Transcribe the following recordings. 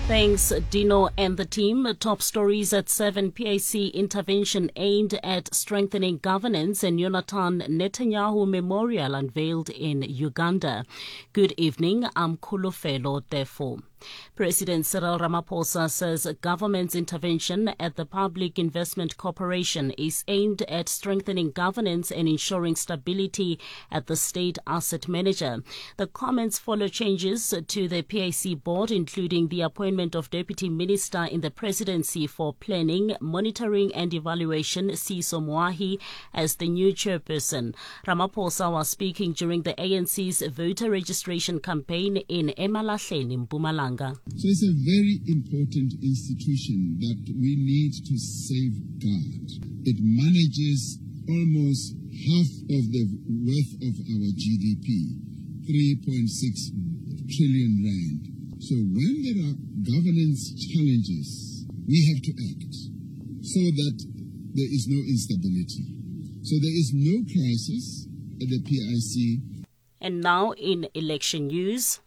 Thanks, Dino and the team. Top stories at 7. PAC intervention aimed at strengthening governance and Jonathan Netanyahu Memorial unveiled in Uganda. Good evening, I'm Kulufelo Defo. President Cyril Ramaphosa says government's intervention at the Public Investment Corporation is aimed at strengthening governance and ensuring stability at the state asset manager. The comments follow changes to the PAC board, including the appointment of Deputy Minister in the Presidency for Planning, Monitoring and Evaluation, Siso Moahi, as the new chairperson. Ramaphosa was speaking during the ANC's voter registration campaign in Emalahleni, Mpumalanga. So it's a very important institution that we need to safeguard. It manages almost half of the worth of our GDP, 3.6 trillion rand. So when there are governance challenges, we have to act so that there is no instability. So there is no crisis at the PIC. And now in election news.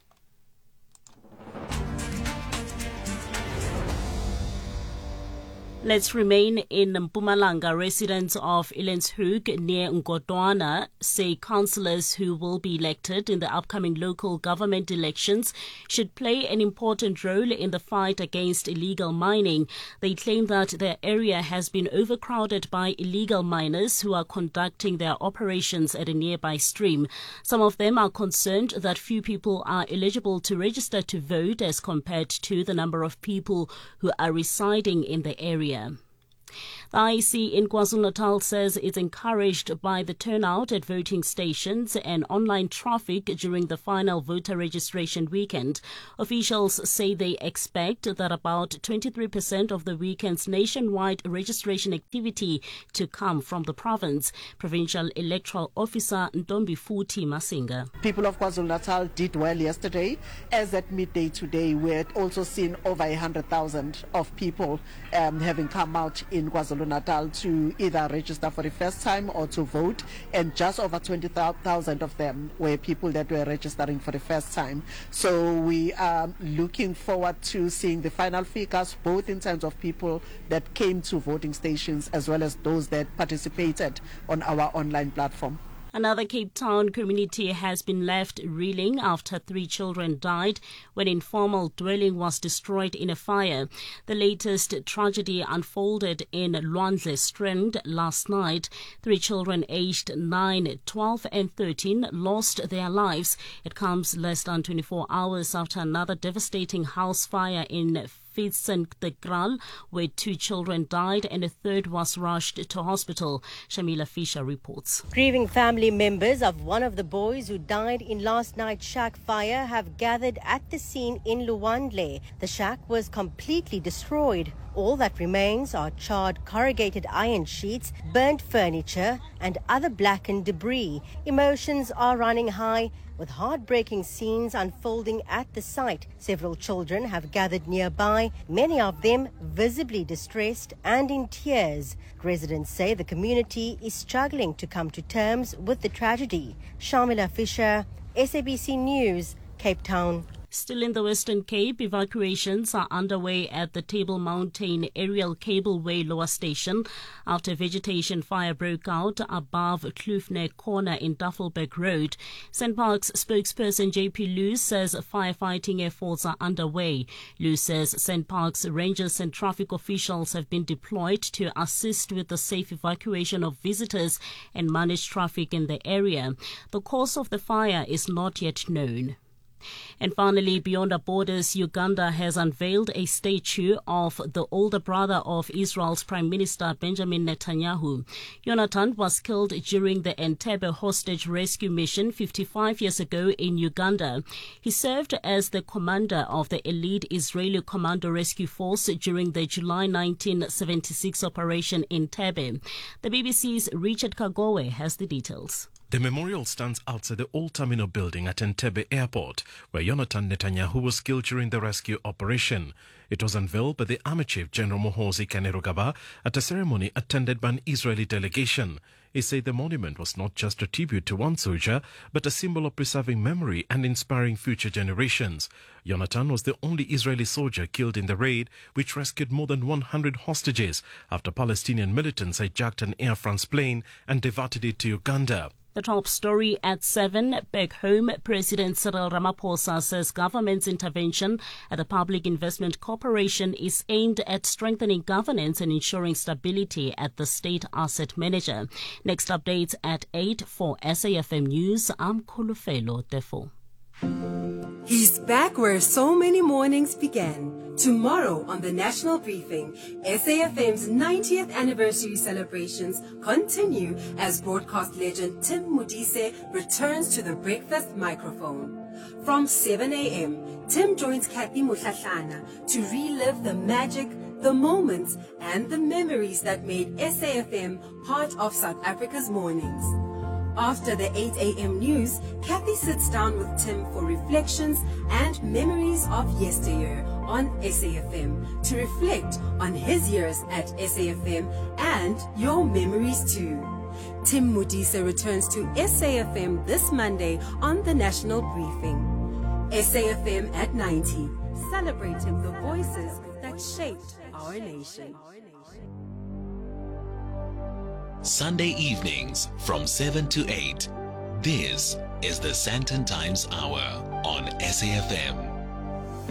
Let's remain in Mpumalanga. Residents of Elenshoek near Ngodwana say councillors who will be elected in the upcoming local government elections should play an important role in the fight against illegal mining. They claim that their area has been overcrowded by illegal miners who are conducting their operations at a nearby stream. Some of them are concerned that few people are eligible to register to vote as compared to the number of people who are residing in the area. The IEC in KwaZulu-Natal says it's encouraged by the turnout at voting stations and online traffic during the final voter registration weekend. Officials say they expect that about 23% of the weekend's nationwide registration activity to come from the province. Provincial Electoral Officer Ntombi Futhi Masinga. People of KwaZulu-Natal did well yesterday. As at midday today, we had also seen over 100,000 of people having come out in KwaZulu-Natal to either register for the first time or to vote, and just over 20,000 of them were people that were registering for the first time. So we are looking forward to seeing the final figures, both in terms of people that came to voting stations as well as those that participated on our online platform. Another Cape Town community has been left reeling after 3 children died when an informal dwelling was destroyed in a fire. The latest tragedy unfolded in Lwandle Strand last night. 3 children aged 9, 12 and 13 lost their lives. It comes less than 24 hours after another devastating house fire in Fietsenkrale, where 2 children died and a third was rushed to hospital. Shamila Fisher reports. Grieving family members of one of the boys who died in last night's shack fire have gathered at the scene in Lwandle. The shack was completely destroyed. All that remains are charred corrugated iron sheets, burnt furniture and other blackened debris. Emotions are running high, with heartbreaking scenes unfolding at the site. Several children have gathered nearby, many of them visibly distressed and in tears. Residents say the community is struggling to come to terms with the tragedy. Shamila Fisher, SABC News, Cape Town. Still in the Western Cape, evacuations are underway at the Table Mountain Aerial Cableway Lower Station after vegetation fire broke out above Kloofneck Corner in Duffelberg Road. St. Park's spokesperson JP Liu says firefighting efforts are underway. Liu says St. Park's rangers and traffic officials have been deployed to assist with the safe evacuation of visitors and manage traffic in the area. The cause of the fire is not yet known. And finally, beyond our borders, Uganda has unveiled a statue of the older brother of Israel's Prime Minister Benjamin Netanyahu. Jonathan was killed during the Entebbe hostage rescue mission 55 years ago in Uganda. He served as the commander of the elite Israeli Commando Rescue Force during the July 1976 operation in Entebbe. The BBC's Richard Kagowe has the details. The memorial stands outside the old terminal building at Entebbe Airport, where Yonatan Netanyahu was killed during the rescue operation. It was unveiled by the Army Chief General Muhoozi Kainerugaba at a ceremony attended by an Israeli delegation. He said the monument was not just a tribute to one soldier, but a symbol of preserving memory and inspiring future generations. Yonatan was the only Israeli soldier killed in the raid, which rescued more than 100 hostages after Palestinian militants hijacked an Air France plane and diverted it to Uganda. The top story at 7. Back home, President Cyril Ramaphosa says government's intervention at a public investment corporation is aimed at strengthening governance and ensuring stability at the state asset manager. Next updates at 8 for SAFM News. I'm Khulufelo Tefo. He's back where so many mornings began. Tomorrow on the National Briefing, SAFM's 90th anniversary celebrations continue as broadcast legend Tim Modise returns to the breakfast microphone. From 7 a.m., Tim joins Kathy Mutlatlana to relive the magic, the moments, and the memories that made SAFM part of South Africa's mornings. After the 8 a.m. news, Kathy sits down with Tim for reflections and memories of yesteryear on SAFM to reflect on his years at SAFM and your memories too. Tim Modise returns to SAFM this Monday on the National Briefing. SAFM at 90, celebrating the voices that shaped our nation. Sunday evenings from 7 to 8. This is the Sandton Times Hour on SAFM.